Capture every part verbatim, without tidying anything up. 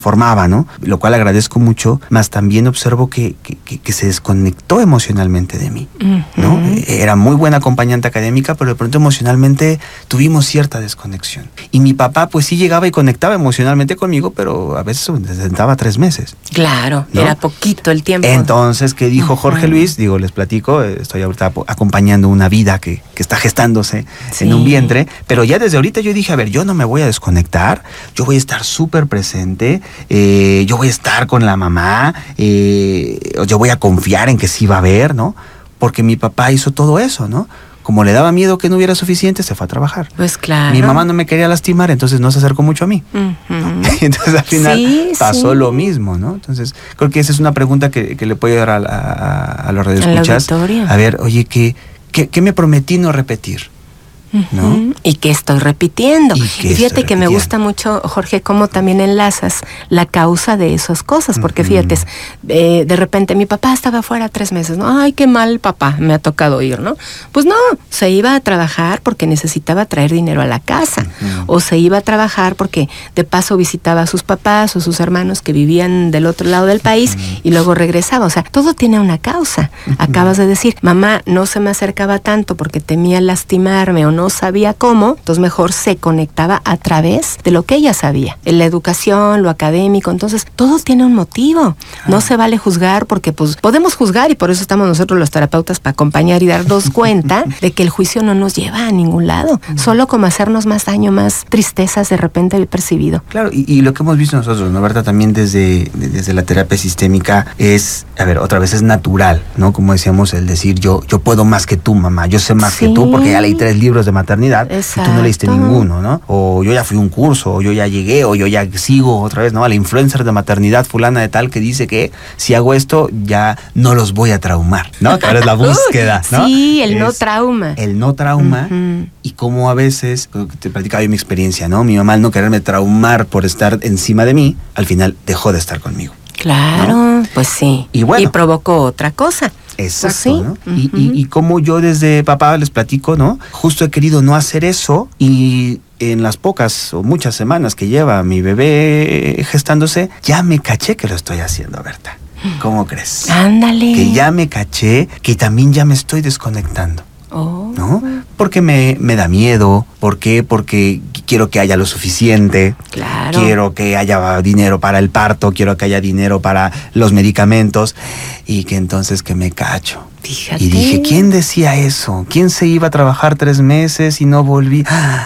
formaba, ¿no? Lo cual agradezco mucho, más también observo que, que, que, que se desconectó emocionalmente de mí, ¿no? Uh-huh. Era muy buena acompañante académica, pero de pronto emocionalmente tuvimos cierta desconexión. Y mi papá, pues sí llegaba y conectaba emocionalmente conmigo, pero a veces se sentaba tres meses. Claro, ¿no? Era poquito el tiempo. Entonces, ¿qué dijo Jorge uh-huh. Luis? Digo, les platico, estoy ahorita acompañando una vida que, que está gestándose sí. en un vientre, pero ya desde ahorita yo dije, a ver, yo no me voy a desconectar, yo voy a estar súper presente. Eh, yo voy a estar con la mamá, eh, yo voy a confiar en que sí va a haber, ¿no? Porque mi papá hizo todo eso, ¿no? Como le daba miedo que no hubiera suficiente, se fue a trabajar. Pues claro. Mi mamá no me quería lastimar, entonces no se acercó mucho a mí. Uh-huh. ¿No? Entonces al final sí, pasó sí. lo mismo, ¿no? Entonces creo que esa es una pregunta que, que le puedo dar a, a, a los radioescuchas. A ver, oye, ¿qué, qué, qué me prometí no repetir? ¿No? Uh-huh. Y que estoy repitiendo. Y, y fíjate que me gusta mucho, Jorge, cómo también enlazas la causa de esas cosas, porque uh-huh. fíjate, eh, de repente mi papá estaba fuera tres meses, ¿no? Ay, qué mal papá, me ha tocado ir, ¿no? Pues no, se iba a trabajar porque necesitaba traer dinero a la casa, uh-huh. o se iba a trabajar porque de paso visitaba a sus papás o sus hermanos que vivían del otro lado del país uh-huh. y luego regresaba. O sea, todo tiene una causa. Uh-huh. Acabas de decir, mamá no se me acercaba tanto porque temía lastimarme o no no sabía cómo, entonces mejor se conectaba a través de lo que ella sabía, en la educación, lo académico. Entonces todo tiene un motivo, no ah. se vale juzgar, porque pues podemos juzgar y por eso estamos nosotros los terapeutas para acompañar y darnos cuenta de que el juicio no nos lleva a ningún lado, mm. solo como hacernos más daño, más tristezas de repente percibido. Claro, y, y lo que hemos visto nosotros, ¿no, verdad? También desde, desde la terapia sistémica es, a ver, otra vez es natural, ¿no? Como decíamos, el decir yo, yo puedo más que tú, mamá, yo sé más sí. que tú, porque ya leí tres libros de maternidad. Exacto. Y tú no leíste ninguno, ¿no? O yo ya fui a un curso, o yo ya llegué, o yo ya sigo otra vez, ¿no? A la influencer de maternidad fulana de tal que dice que si hago esto ya no los voy a traumar, ¿no? Que ahora es la búsqueda, ¿no? Sí, el es no trauma. El no trauma uh-huh. y cómo a veces, te platicaba yo mi experiencia, ¿no? Mi mamá al no quererme traumar por estar encima de mí, al final dejó de estar conmigo. Claro, ¿no? Pues sí. Y bueno. Y provocó otra cosa. Exacto, pues sí. ¿no? Uh-huh. y, y, y como yo desde papá les platico, ¿no? Justo he querido no hacer eso y en las pocas o muchas semanas que lleva mi bebé gestándose, ya me caché que lo estoy haciendo, Berta. ¿Cómo crees? Ándale. Que ya me caché, que también ya me estoy desconectando. Oh. ¿No? Porque me, me da miedo. ¿Por qué? Porque quiero que haya lo suficiente. Claro. Quiero que haya dinero para el parto, quiero que haya dinero para los medicamentos. Y que entonces que me cacho. Fíjate. Y dije, ¿quién decía eso? ¿Quién se iba a trabajar tres meses y no volví?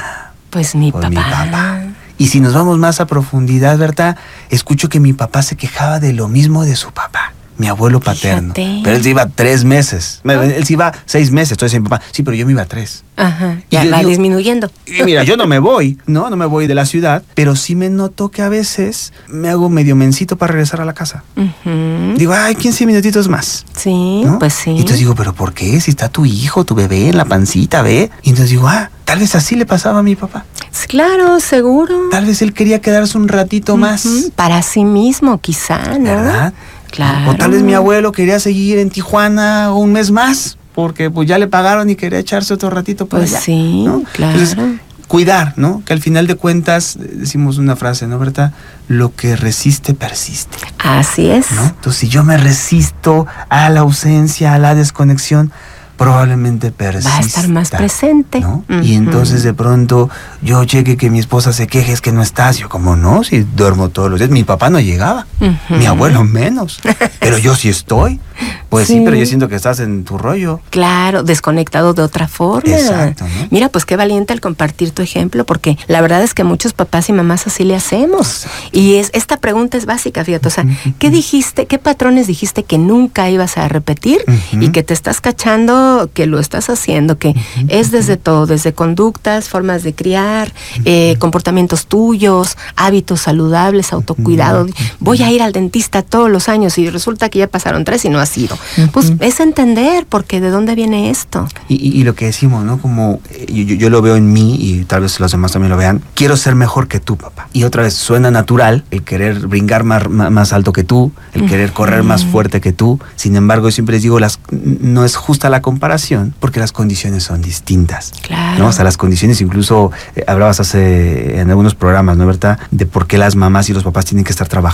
Pues mi pues papá. mi papá. Y si nos vamos más a profundidad, ¿verdad? Escucho que mi papá se quejaba de lo mismo de su papá. Mi abuelo paterno. Fíjate. Pero él se iba tres meses. ¿Ah? Él se iba seis meses. Entonces mi papá, sí, pero yo me iba tres. Ajá. Ya va digo, disminuyendo. Y mira, yo no me voy, ¿no? No me voy de la ciudad, pero sí me noto que a veces me hago medio mencito para regresar a la casa. Uh-huh. Digo, ay, quince minutitos más. Sí, ¿no? Pues sí. Y entonces digo, ¿pero por qué? Si está tu hijo, tu bebé en la pancita, ¿ve? Y entonces digo, ah, tal vez así le pasaba a mi papá. Claro, seguro. Tal vez él quería quedarse un ratito uh-huh. más. Para sí mismo, quizá, ¿no? ¿Verdad? Claro. O tal vez mi abuelo quería seguir en Tijuana un mes más, porque pues ya le pagaron y quería echarse otro ratito por pues allá. Sí, ¿no? claro. Entonces, cuidar, ¿no? Que al final de cuentas, decimos una frase, ¿no, Berta? Lo que resiste, persiste. Así es. ¿No? Entonces, si yo me resisto a la ausencia, a la desconexión, probablemente persista. Va a estar más presente. ¿No? Uh-huh. Y entonces de pronto yo cheque que mi esposa se queje, es que no estás. Yo como no, si duermo todos los días. Mi papá no llegaba, uh-huh. mi abuelo menos. Pero yo sí estoy. Pues sí. sí, pero yo siento que estás en tu rollo. Claro, desconectado de otra forma. Exacto, ¿no? Mira, pues qué valiente al compartir tu ejemplo, porque la verdad es que muchos papás y mamás así le hacemos. Exacto. Y es esta pregunta es básica, fíjate, o sea, ¿qué dijiste, qué patrones dijiste que nunca ibas a repetir uh-huh. y que te estás cachando que lo estás haciendo, que uh-huh. es desde todo, desde conductas, formas de criar, uh-huh. eh, comportamientos tuyos, hábitos saludables, autocuidado? Uh-huh. Voy a ir al dentista todos los años y resulta que ya pasaron tres y no has sido. Uh-huh. Pues es entender porque de dónde viene esto. Y, y, y lo que decimos, ¿no? Como yo, yo, yo lo veo en mí y tal vez los demás también lo vean. Quiero ser mejor que tú, papá. Y otra vez suena natural el querer brincar más, más alto que tú, el uh-huh. querer correr más fuerte que tú. Sin embargo, yo siempre les digo, las, no es justa la comparación porque las condiciones son distintas. Claro. ¿no? O sea, las condiciones, incluso eh, hablabas hace en algunos programas, ¿no, Berta? De por qué las mamás y los papás tienen que estar trabajando